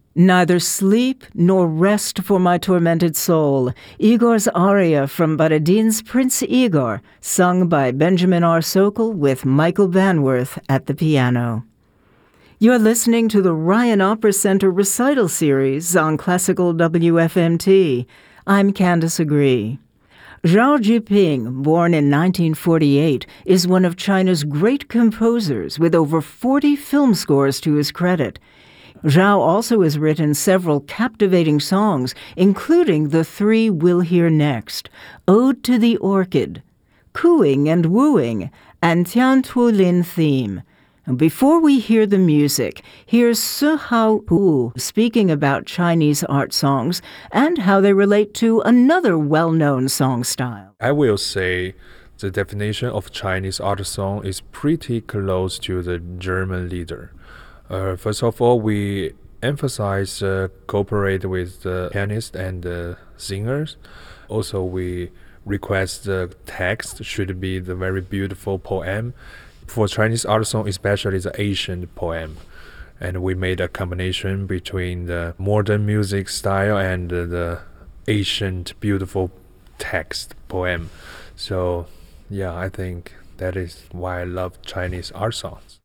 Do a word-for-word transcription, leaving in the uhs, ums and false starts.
Neither sleep nor rest for my tormented soul, Igor's aria from Borodin's Prince Igor, sung by Benjamin R. Sokol with Michael Banworth at the piano. You're listening to the Ryan Opera Center recital series on Classical W F M T. I'm Candace Agree. Zhao Jiping, born in nineteen forty-eight, is one of China's great composers with over forty film scores to his credit. Zhao also has written several captivating songs, including the three we'll hear next, Ode to the Orchid, Cooing and Wooing, and Tian Tu Lin Theme. Before we hear the music, here's Se Hao Hu speaking about Chinese art songs and how they relate to another well-known song style. I will say the definition of Chinese art song is pretty close to the German lieder. Uh, first of all, we emphasize uh, cooperate with the pianist and the singers. Also, we request the text should be the very beautiful poem. For Chinese art song, especially the ancient poem. And we made a combination between the modern music style and uh, the ancient beautiful text poem. So, yeah, I think that is why I love Chinese art songs.